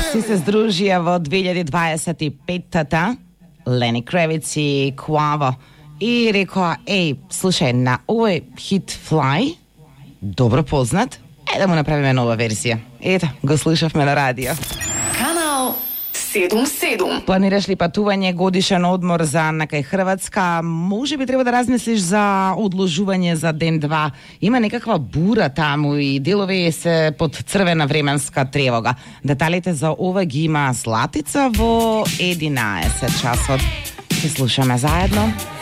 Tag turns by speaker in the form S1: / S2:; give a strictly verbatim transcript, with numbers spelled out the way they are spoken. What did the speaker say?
S1: Си се здружија во две илјади дваесет и петта Лени Кравиц и Куаво и рекоа, еј, слушај, на овој хит Fly, добро познат, е да му направиме нова версија. Ето, го слушавме на радио.
S2: Канал седум седум.
S1: Планираш ли патување, годишен одмор за накај Хрватска? Може би треба да размислиш за одложување за ден-два. Има некаква бура таму и делови се под црвена временска тревога. Деталите за ова ги има Златица во единаесет часот. Се слушаме заедно.